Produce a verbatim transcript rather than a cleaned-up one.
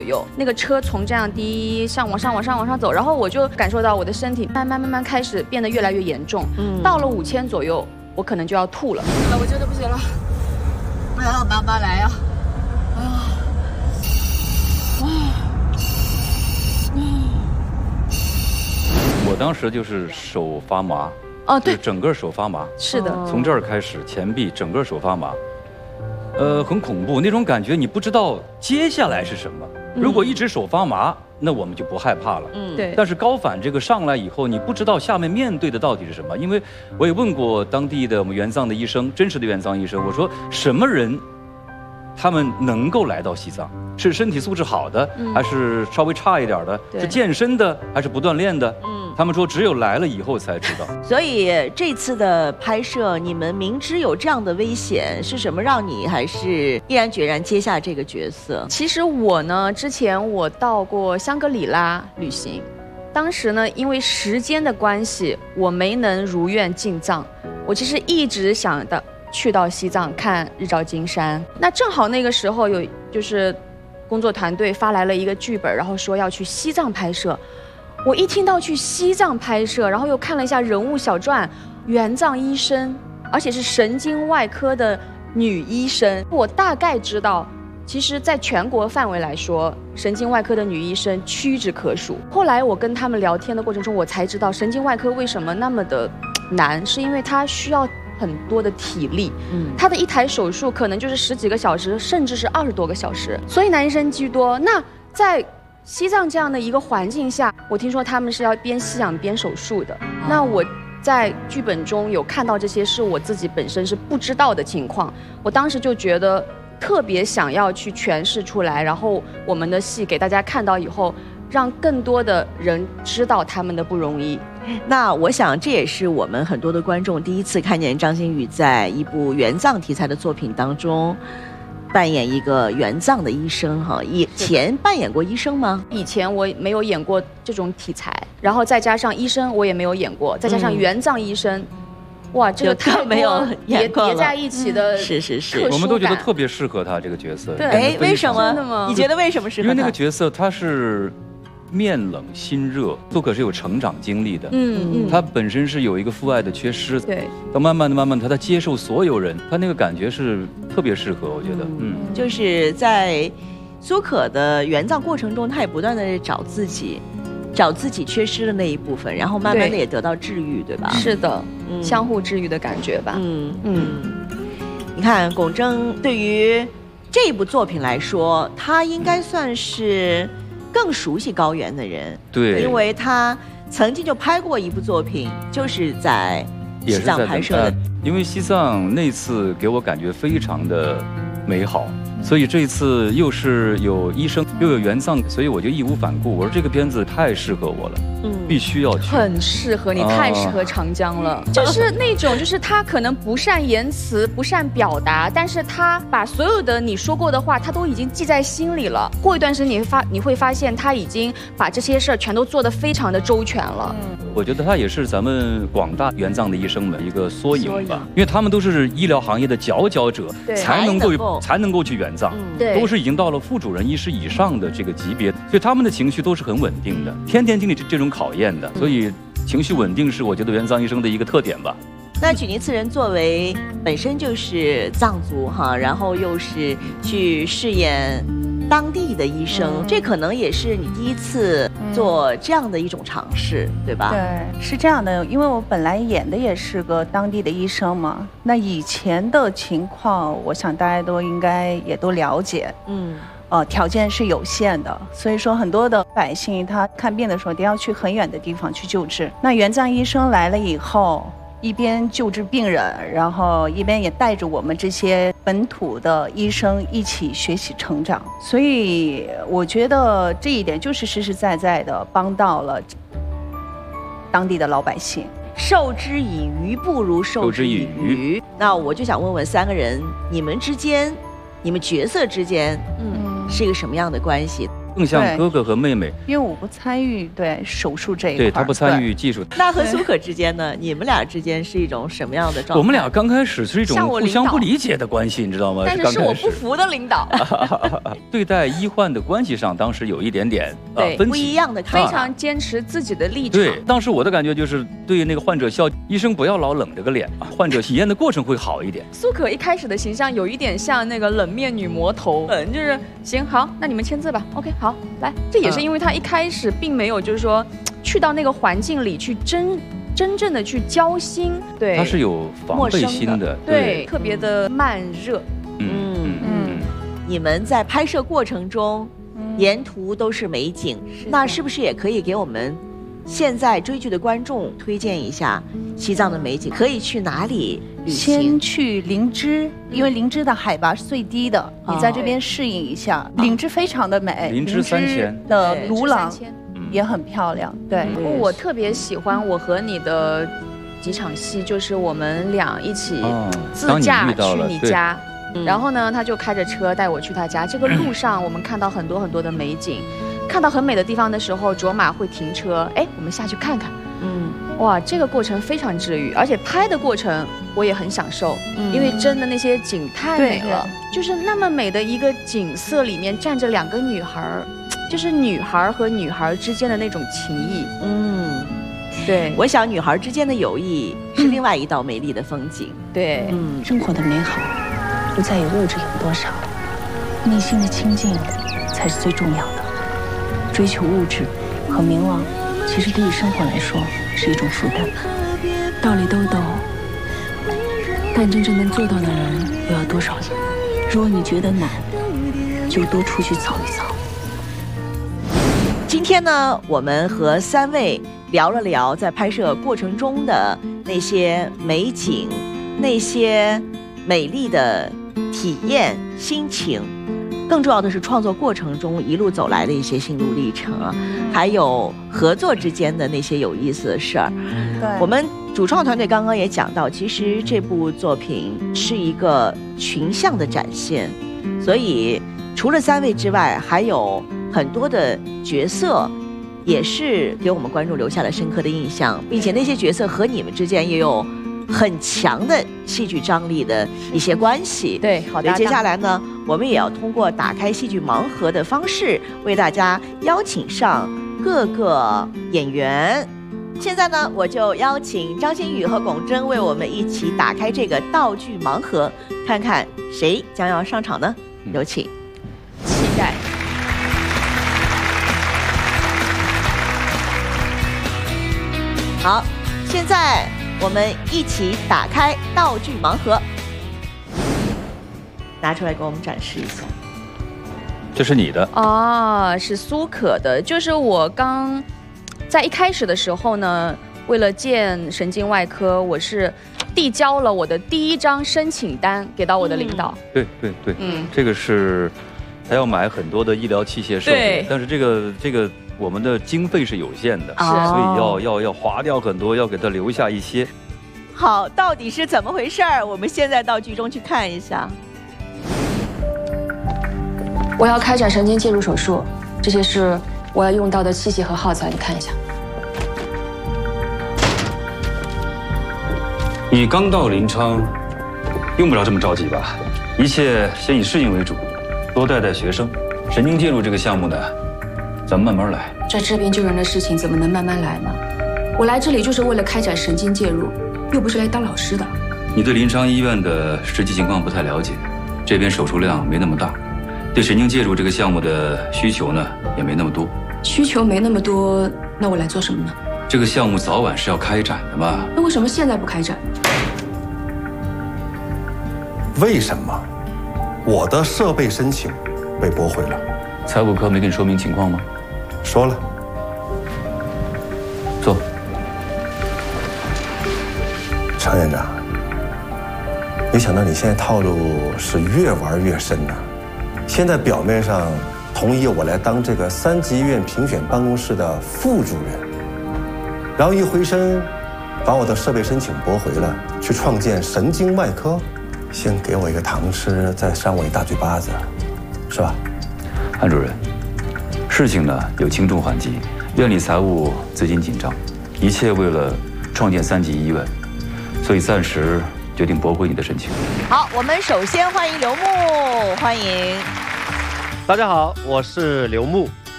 右，那个车从这样低上往上往上往上走，然后我就感受到我的身体慢慢慢慢开始变得越来越严重。嗯，到了五千左右，我可能就要吐了。我觉得不行了，哎呀，慢慢来呀！哎呀，啊， 我当时就是手发麻。 哦，对， 整个手发麻。 是的， 从这儿开始，前臂整个手发麻。 呃，很恐怖，那种感觉，你不知道接下来是什么。如果一直手发麻，那我们就不害怕了。嗯，对。但是高反这个上来以后，你不知道下面面对的到底是什么。因为我也问过当地的我们援藏的医生，真实的援藏医生，我说什么人，他们能够来到西藏？是身体素质好的，嗯、还是稍微差一点的？是健身的，还是不锻炼的？嗯。 他们说，只有来了以后才知道。 所以这次的拍摄，你们明知有这样的危险，是什么让你还是毅然决然接下这个角色？ 其实我呢，之前我到过香格里拉旅行，当时呢，因为时间的关系，我没能如愿进藏。我其实一直想的去到西藏看日照金山。那正好那个时候有就是工作团队发来了一个剧本，然后说要去西藏拍摄。 我一听到去西藏拍摄，然后又看了一下人物小传，援藏医生，而且是神经外科的女医生，我大概知道，其实在全国范围来说，神经外科的女医生屈指可数。后来我跟他们聊天的过程中，我才知道神经外科为什么那么的难，是因为它需要很多的体力，嗯，它的一台手术可能就是十几个小时，甚至是二十多个小时，所以男医生居多。那在 西藏这样的一个环境下，我听说他们是要边吸氧边手术的。那我在剧本中有看到这些，是我自己本身是不知道的情况。我当时就觉得特别想要去诠释出来，然后我们的戏给大家看到以后，让更多的人知道他们的不容易。 那我想这也是我们很多的观众第一次看见张馨予在一部援藏题材的作品当中 扮演一个援藏的医生哈，以前扮演过医生吗？ 以前我没有演过这种题材，然后再加上医生我也没有演过，再加上援藏医生，嗯、哇，这个太没有叠叠在一起的， 是是是， 我们都觉得特别适合他这个角色。 对， 哎，为什么？你觉得为什么适合他？ 因为那个角色他是 面冷心热，做可是有成长经历的。嗯嗯，他本身是有一个父爱的缺失，对，到慢慢的、慢慢的，他接受所有人，他那个感觉是特别适合，我觉得，嗯， 就是在苏可的援藏过程中，他也不断的找自己，找自己缺失的那一部分，然后慢慢的也得到治愈，对吧？ 是的，嗯、相互治愈的感觉吧。嗯嗯， 你看龚正对于这部作品来说，他应该算是 更熟悉高原的人， 对， 因为他曾经就拍过一部作品，就是在西藏拍摄的。呃、 因为西藏那次给我感觉非常的美好，所以这次又是有医生又有援藏，所以我就义无反顾，我说这个片子太适合我了，嗯，必须要去， 很适合你，太适合长江了。就是那种，就是他可能不善言辞，不善表达，但是他把所有的你说过的话，他都已经记在心里了。过一段时间，你会发你会发现，他已经把这些事儿全都做得非常的周全了。嗯， 我觉得他也是咱们广大援藏的医生们一个缩影吧，因为他们都是医疗行业的佼佼者，才能够才能够去援藏，对，都是已经到了副主任医师以上的这个级别，所以他们的情绪都是很稳定的，天天经历这这种考验的，所以情绪稳定是我觉得援藏医生的一个特点吧。 那曲尼次仁作为本身就是藏族哈，然后又是去饰演当地的医生，嗯、这可能也是你第一次做这样的一种尝试，嗯、对吧？ 对，是这样的，因为我本来演的也是个当地的医生嘛，那以前的情况，我想大家都应该也都了解，嗯。 呃，条件是有限的，所以说很多的百姓他看病的时候都要去很远的地方去救治。那援藏医生来了以后，一边救治病人，然后一边也带着我们这些本土的医生一起学习成长。所以我觉得这一点就是实实在在的帮到了当地的老百姓。 授之以鱼不如授之以渔。那我就想问问三个人，你们之间，你们角色之间，嗯。 是一个什么样的关系？ 更像哥哥和妹妹。 因为我不参与对手术这一块， 对他不参与技术。 那和苏可之间呢？你们俩之间是一种什么样的状态？ 我们俩刚开始是一种互相不理解的关系，你知道吗？ 但是是我不服的领导。 对待医患的关系上，当时有一点点呃分歧， 不一样的， 非常坚持自己的立场。 对，当时我的感觉就是对那个患者笑，医生不要老冷着个脸啊，患者体验的过程会好一点。 苏可一开始的形象有一点像那个冷面女魔头，嗯，就是行好，那你们签字吧 ，OK， 好，来，这也是因为他一开始并没有就是说去到那个环境里去真真正的去交心，对， 他是有防备心的， 对，对特别的慢热， 嗯嗯嗯。你们在拍摄过程中，沿途都是美景，是那是不是也可以给我们现在追剧的观众推荐一下西藏的美景？可以去哪里旅行？ 先去林芝，因为林芝的海拔是最低的，哦、你在这边适应一下。哦、林芝非常的美， 林芝三千的鲁朗也很漂亮。对， 嗯、我特别喜欢我和你的几场戏，就是我们俩一起自驾去你家。然后呢，他就开着车带我去他家。这个路上，我们看到很多很多的美景，看到很美的地方的时候，卓玛会停车，哎，我们下去看看。嗯，哇，这个过程非常治愈，而且拍的过程我也很享受，嗯、因为真的那些景太美了，就是那么美的一个景色里面站着两个女孩，就是女孩和女孩之间的那种情谊。嗯，对， 我想女孩之间的友谊是另外一道美丽的风景。 对， 嗯，生活的美好。不在于物质有多少，内心的清净才是最重要的。追求物质和名望，其实对于生活来说是一种负担。道理都懂，但真正能做到的人又要多少人？如果你觉得难，就多出去走一走。 今天呢，我们和三位聊了聊在拍摄过程中的那些美景，那些美丽的体验心情，更重要的是创作过程中一路走来的一些心路历程啊，还有合作之间的那些有意思的事儿。对，我们主创团队刚刚也讲到，其实这部作品是一个群像的展现，所以除了三位之外，还有很多的角色也是给我们观众留下了深刻的印象，并且那些角色和你们之间也有很强的戏剧张力的一些关系。 对，好的。 接下来呢，我们也要通过打开戏剧盲盒的方式，为大家邀请上各个演员。现在呢，我就邀请张馨予和龚真为我们一起打开这个道具盲盒，看看谁将要上场呢？有请。 期待。 好，现在我们一起打开道具盲盒，拿出来给我们展示一下。 这是你的哦，是苏可的。就是我刚在一开始的时候呢，为了见神经外科，我是递交了我的第一张申请单给到我的领导。 嗯、对对对，嗯，这个是还要买很多的医疗器械设备，但是这个这个。我们的经费是有限的，是，所以要要要划掉很多，要给他留下一些。 好，到底是怎么回事儿？我们现在到剧中去看一下。 我要开展神经介入手术，这些是我要用到的器械和耗材，你看一下。 你刚到临昌，用不着这么着急吧？一切先以适应为主，多带带学生。神经介入这个项目呢，咱们慢慢来。 这治病救人的事情怎么能慢慢来呢？我来这里就是为了开展神经介入，又不是来当老师的。 你对临昌医院的实际情况不太了解，这边手术量没那么大，对神经介入这个项目的需求呢也没那么多。 需求没那么多，那我来做什么呢？ 这个项目早晚是要开展的嘛。 那为什么现在不开展？ 为什么？我的设备申请被驳回了。 财务科没跟你说明情况吗？ 说了。 坐。 常院长，没想到你现在套路是越玩越深呐、啊。现在表面上同意我来当这个三级医院评选办公室的副主任，然后一回身把我的设备申请驳回了，去创建神经外科，先给我一个糖吃，再扇我一大嘴巴子，是吧？ 韩主任， 事情呢有轻重缓急，院里财务资金紧张，一切为了创建三级医院，所以暂时决定驳回你的申请。 好，我们首先欢迎刘牧，欢迎。 大家好，我是刘牧。